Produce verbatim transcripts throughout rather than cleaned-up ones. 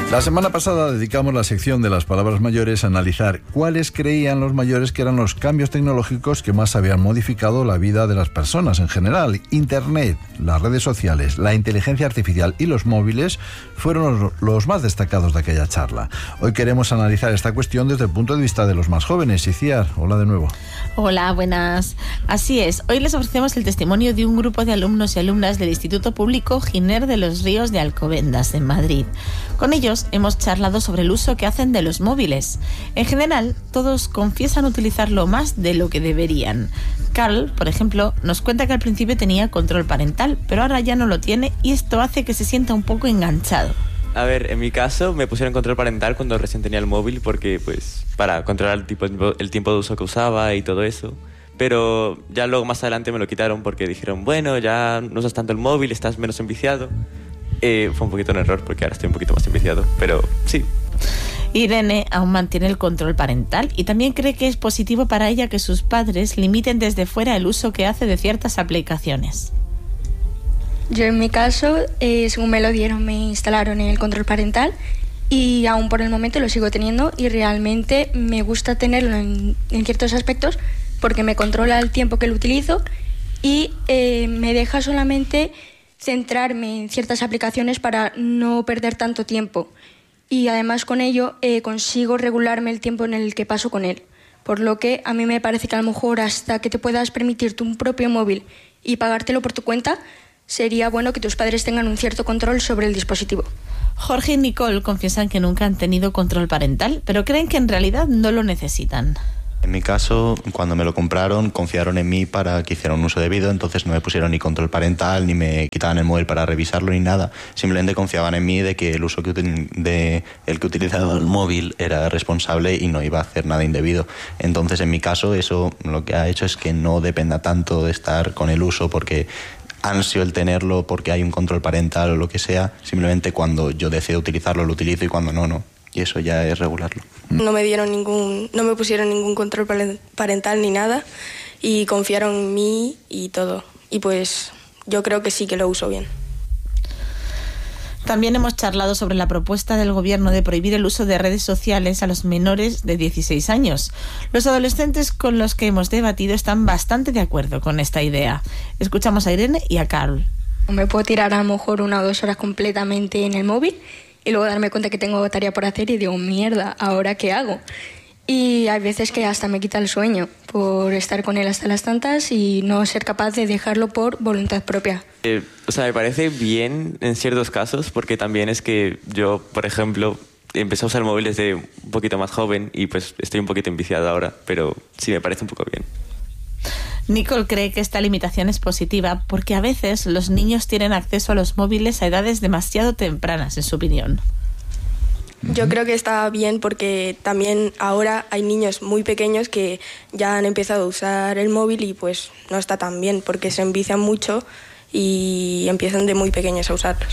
La semana pasada dedicamos la sección de las palabras mayores a analizar cuáles creían los mayores que eran los cambios tecnológicos que más habían modificado la vida de las personas en general. Internet, las redes sociales, la inteligencia artificial y los móviles fueron los, los más destacados de aquella charla. Hoy queremos analizar esta cuestión desde el punto de vista de los más jóvenes. Iciar, hola de nuevo. Hola, buenas. Así es, hoy les ofrecemos el testimonio de un grupo de alumnos y alumnas del Instituto Público Giner de los Ríos de Alcobendas, en Madrid. Con ellos hemos charlado sobre el uso que hacen de los móviles. En general, todos confiesan utilizarlo más de lo que deberían. Carl, por ejemplo, nos cuenta que al principio tenía control parental, pero ahora ya no lo tiene y esto hace que se sienta un poco enganchado. A ver, en mi caso me pusieron control parental cuando recién tenía el móvil porque, pues, para controlar el, tipo, el tiempo de uso que usaba y todo eso. Pero ya luego más adelante me lo quitaron porque dijeron, bueno, ya no usas tanto el móvil, estás menos enviciado. Eh, fue un poquito un error porque ahora estoy un poquito más enviciado, pero sí. Irene aún mantiene el control parental y también cree que es positivo para ella que sus padres limiten desde fuera el uso que hace de ciertas aplicaciones. Yo en mi caso, eh, según me lo dieron, me instalaron el control parental y aún por el momento lo sigo teniendo y realmente me gusta tenerlo en, en ciertos aspectos porque me controla el tiempo que lo utilizo y eh, me deja solamente centrarme en ciertas aplicaciones para no perder tanto tiempo. Y además con ello eh, consigo regularme el tiempo en el que paso con él. Por lo que a mí me parece que a lo mejor hasta que te puedas permitir tu propio móvil y pagártelo por tu cuenta, sería bueno que tus padres tengan un cierto control sobre el dispositivo. Jorge y Nicole confiesan que nunca han tenido control parental, pero creen que en realidad no lo necesitan. En mi caso, cuando me lo compraron, confiaron en mí para que hiciera un uso debido, entonces no me pusieron ni control parental, ni me quitaban el móvil para revisarlo, ni nada. Simplemente confiaban en mí de que el uso que de el que utilizaba el móvil era responsable y no iba a hacer nada indebido. Entonces, en mi caso, eso lo que ha hecho es que no dependa tanto de estar con el uso porque ansio el tenerlo porque hay un control parental o lo que sea. Simplemente cuando yo decido utilizarlo, lo utilizo y cuando no, no. Y eso ya es regularlo. No me dieron ningún, no me pusieron ningún control parental ni nada y confiaron en mí y todo. Y pues yo creo que sí que lo uso bien. También hemos charlado sobre la propuesta del gobierno de prohibir el uso de redes sociales a los menores de dieciséis años. Los adolescentes con los que hemos debatido están bastante de acuerdo con esta idea. Escuchamos a Irene y a Carl. Me puedo tirar a lo mejor una o dos horas completamente en el móvil y luego darme cuenta que tengo tarea por hacer y digo, mierda, ¿ahora qué hago? Y hay veces que hasta me quita el sueño por estar con él hasta las tantas y no ser capaz de dejarlo por voluntad propia. Eh, o sea, me parece bien en ciertos casos porque también es que yo, por ejemplo, empecé a usar el móvil desde un poquito más joven y pues estoy un poquito enviciado ahora, pero sí me parece un poco bien. Nicole cree que esta limitación es positiva porque a veces los niños tienen acceso a los móviles a edades demasiado tempranas, en su opinión. Yo creo que está bien porque también ahora hay niños muy pequeños que ya han empezado a usar el móvil y pues no está tan bien porque se envician mucho y empiezan de muy pequeños a usarlos.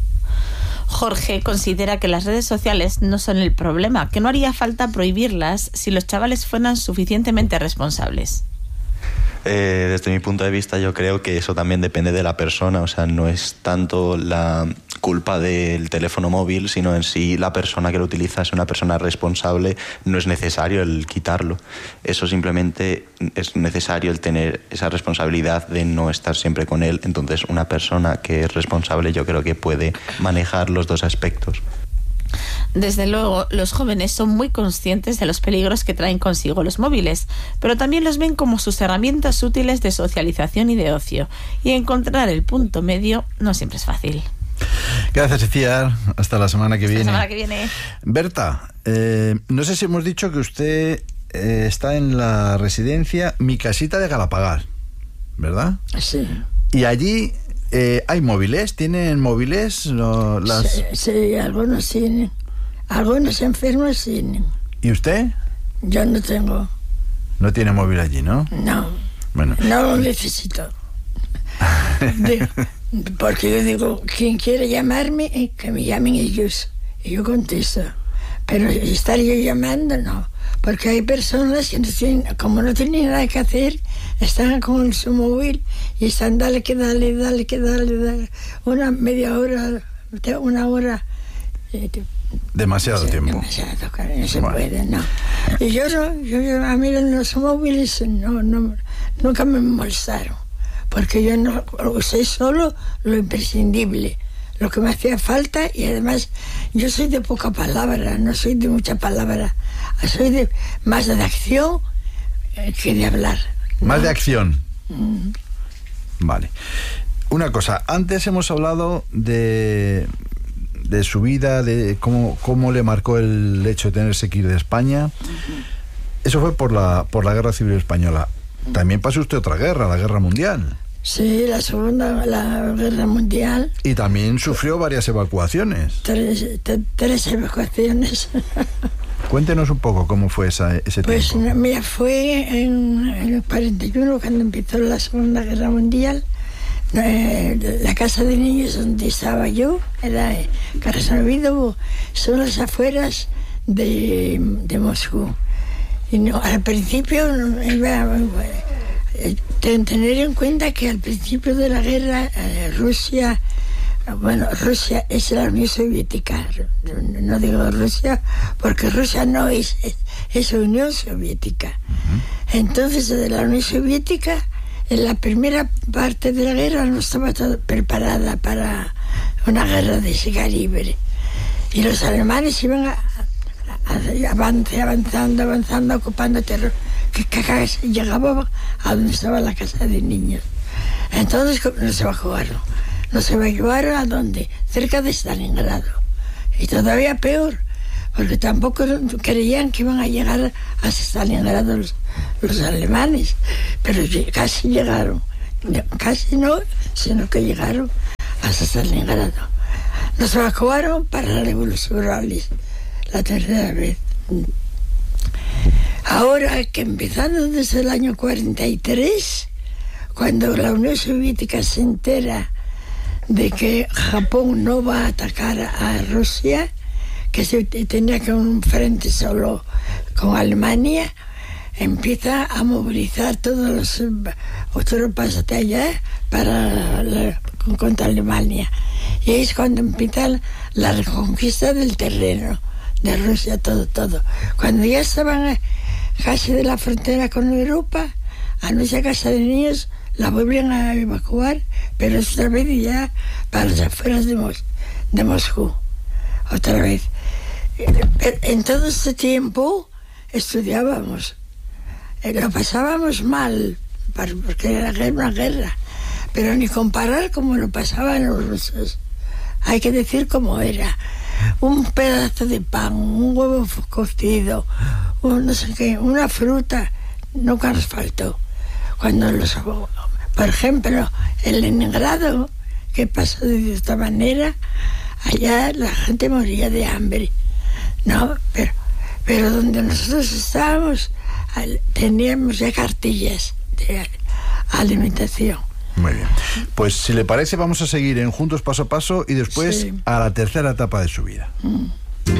Jorge considera que las redes sociales no son el problema, que no haría falta prohibirlas si los chavales fueran suficientemente responsables. Eh, desde mi punto de vista yo creo que eso también depende de la persona, o sea, no es tanto la culpa del teléfono móvil, sino en sí la persona que lo utiliza es una persona responsable, no es necesario el quitarlo. Eso simplemente es necesario el tener esa responsabilidad de no estar siempre con él, entonces una persona que es responsable yo creo que puede manejar los dos aspectos. Desde luego, los jóvenes son muy conscientes de los peligros que traen consigo los móviles, pero también los ven como sus herramientas útiles de socialización y de ocio, y encontrar el punto medio no siempre es fácil. Gracias, Iciar. Hasta la semana que Hasta viene. la semana que viene. Berta, eh, no sé si hemos dicho que usted eh, está en la residencia Mi Casita de Galapagar, ¿verdad? Sí. Y allí eh, hay móviles, ¿tienen móviles? No, las... Sí, sí, algunos tienen. Algunos enfermos tienen. ¿Y usted? Yo no tengo. No tiene móvil allí, ¿no? No. Bueno. No lo necesito. De, porque yo digo, quien quiere llamarme, que me llamen ellos. Y yo contesto. Pero estar yo llamando, no. Porque hay personas que no tienen, como no tienen nada que hacer, están con su móvil y están dale que dale, dale que dale, dale. Una media hora, una hora. Demasiado no sé, tiempo. Demasiado, claro, no se Bueno. puede, no. Y yo no, yo, yo a mí los móviles no, no, nunca me molestaron, porque yo no usé solo lo imprescindible, lo que me hacía falta, y además yo soy de poca palabra, no soy de mucha palabra, soy de más de acción que de hablar. Más ¿no? de acción. Mm. Vale. Una cosa, antes hemos hablado de, de su vida, de cómo, cómo le marcó el hecho de tenerse que ir de España. Eso fue por la, por la Guerra Civil Española. También pasó usted otra guerra, la Guerra Mundial. Sí, la Segunda la Guerra Mundial. Y también sufrió varias evacuaciones. Tres, te- tres evacuaciones. Cuéntenos un poco cómo fue esa, ese Pues tiempo. mira, fue en, en el cuarenta y uno, cuando empezó la Segunda Guerra Mundial. Eh, la casa de niños donde estaba yo era eh, Krasnovidovo, son las afueras de, de Moscú. Y no, al principio no, iba, eh, ten- tener en cuenta que al principio de la guerra eh, Rusia, bueno, Rusia es la Unión Soviética, no, no digo Rusia porque Rusia no es, es, es Unión Soviética. Entonces, de la Unión Soviética, en la primera parte de la guerra no estaba todo preparada para una guerra de ese calibre. Y los alemanes iban a, a- avance, avanzando, avanzando, ocupando terreno, que casi llegaba a donde estaba la casa de niños. Entonces nos evacuaron. Nos evacuaron a dónde? Cerca de Stalingrado. Y todavía peor, porque tampoco creían que iban a llegar a Stalingrado los, los alemanes, pero lle- casi llegaron. Casi no, sino que llegaron hasta Stalingrado. Nos evacuaron para la Revolución Rural, la tercera vez. Ahora que empezando desde el año cuarenta y tres, cuando la Unión Soviética se entera de que Japón no va a atacar a Rusia, que se tenía que un frente solo con Alemania, empieza a movilizar todas las eh, tropas de allá para la, contra Alemania. Y es cuando empieza la reconquista del terreno de Rusia, todo, todo. Cuando ya estaban eh, casi de la frontera con Europa, a nuestra casa de niños la vuelven a evacuar, pero esta vez ya para las afueras de, Mos de Moscú, otra vez. En todo este tiempo estudiábamos, lo pasábamos mal, porque era una guerra, pero ni comparar como lo pasaban los rusos. Hay que decir cómo era. Un pedazo de pan, un huevo cocido, un no sé qué, una fruta, nunca nos faltó. Cuando los, por ejemplo, en Leningrado, que pasó de esta manera, allá la gente moría de hambre, ¿no? Pero, pero donde nosotros estábamos, teníamos ya cartillas de alimentación. Muy bien. Pues si le parece, vamos a seguir en Juntos Paso a Paso y después Sí. a la tercera etapa de su vida. Mm.